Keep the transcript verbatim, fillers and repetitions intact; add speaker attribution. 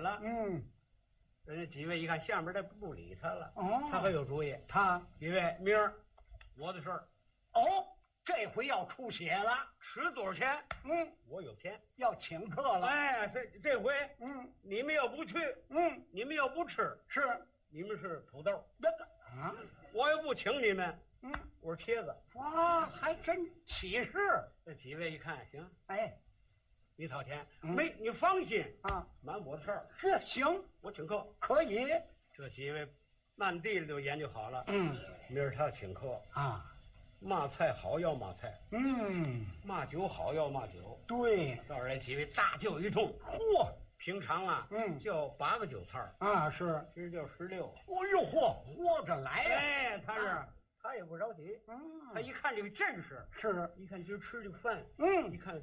Speaker 1: 了。
Speaker 2: 嗯，
Speaker 1: 人家几位一看下面的不理他了，
Speaker 2: 哦，
Speaker 1: 他可有主意。
Speaker 2: 他
Speaker 1: 几位，明儿我的事儿，
Speaker 2: 哦，这回要出血了。
Speaker 1: 吃多少钱？
Speaker 2: 嗯，
Speaker 1: 我有钱，
Speaker 2: 要请客了。
Speaker 1: 哎，这这回，
Speaker 2: 嗯，
Speaker 1: 你们要不去，
Speaker 2: 嗯，
Speaker 1: 你们要不吃，
Speaker 2: 是
Speaker 1: 你们是土豆，
Speaker 2: 那个啊，
Speaker 1: 我要不请你们，
Speaker 2: 嗯，
Speaker 1: 我是茄子。
Speaker 2: 哇，还真起势。
Speaker 1: 这几位一看，行，
Speaker 2: 哎，
Speaker 1: 你掏钱，
Speaker 2: 嗯
Speaker 1: 没你放心
Speaker 2: 啊，
Speaker 1: 满我的事儿，
Speaker 2: 这行
Speaker 1: 我请客。
Speaker 2: 可以。
Speaker 1: 这几位暗地里就研究好了，
Speaker 2: 嗯
Speaker 1: 明儿他请客，
Speaker 2: 啊，
Speaker 1: 嘛菜好要嘛菜，
Speaker 2: 嗯，
Speaker 1: 嘛酒好要嘛酒。
Speaker 2: 对，
Speaker 1: 到这来几位大酒一通，
Speaker 2: 嚯
Speaker 1: 平常啊，
Speaker 2: 嗯
Speaker 1: 叫八个酒菜儿，
Speaker 2: 啊是，
Speaker 1: 今儿叫十六。
Speaker 2: 哦呦嚯，活着来呀。
Speaker 1: 哎，他是、
Speaker 2: 啊
Speaker 1: 他也不着急，
Speaker 2: 嗯，
Speaker 1: 他一看这个阵势，
Speaker 2: 是，
Speaker 1: 一看今儿吃这个饭，
Speaker 2: 嗯
Speaker 1: 一看